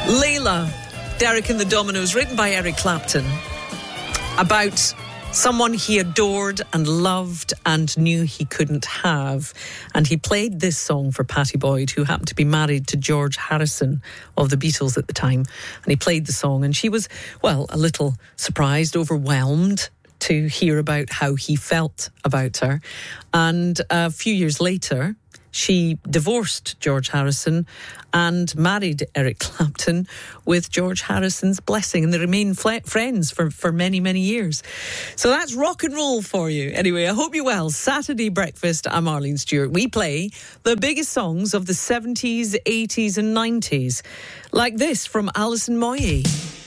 Layla, Derek and the Dominoes, written by Eric Clapton, about someone he adored and loved and knew he couldn't have. And he played this song for Pattie Boyd, who happened to be married to George Harrison of the Beatles at the time. And he played the song, and she was, well, a little surprised, overwhelmed to hear about how he felt about her. And a few years later, she divorced George Harrison and married Eric Clapton with George Harrison's blessing, and they remain friends for many, many years. So that's rock and roll for you. Anyway, I hope you're well. Saturday Breakfast, I'm Arlene Stewart. We play the biggest songs of the 70s, 80s and 90s, like this from Alison Moyet.